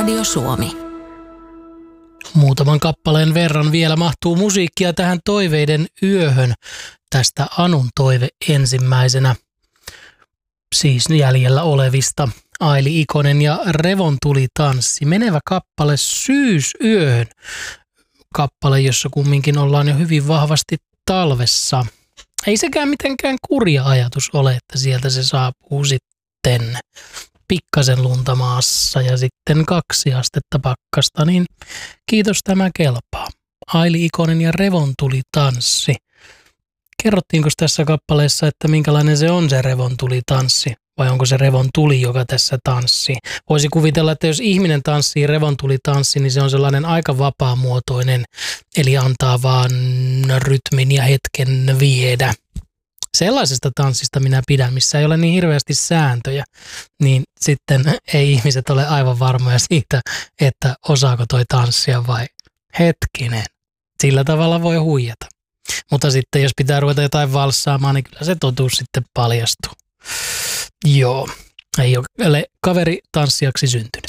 Radio Suomi. Muutaman kappaleen verran vielä mahtuu musiikkia tähän toiveiden yöhön. Tästä Anun toive ensimmäisenä. Siis jäljellä olevista. Aili Ikonen ja Revontulitanssi. Menevä kappale Syysyöhön. Kappale, jossa kumminkin ollaan jo hyvin vahvasti talvessa. Ei sekään mitenkään kurja ajatus ole, että sieltä se saapuu sitten pikkasen lunta maassa ja sitten 2 astetta pakkasta, niin kiitos, tämä kelpaa. Aili Ikonen ja Revontulitanssi. Kerrottiinko tässä kappaleessa, että minkälainen se on se revontulitanssi? Vai onko se revontuli, joka tässä tanssii? Voisi kuvitella, että jos ihminen tanssii revontulitanssi, niin se on sellainen aika vapaamuotoinen, eli antaa vaan rytmin ja hetken viedä. Sellaisesta tanssista minä pidän, missä ei ole niin hirveästi sääntöjä, niin sitten ei ihmiset ole aivan varmoja siitä, että osaako toi tanssia vai hetkinen. Sillä tavalla voi huijata. Mutta sitten jos pitää ruveta jotain valssaamaan, niin kyllä se totuus sitten paljastuu. Joo, ei ole kaveri tanssijaksi syntynyt.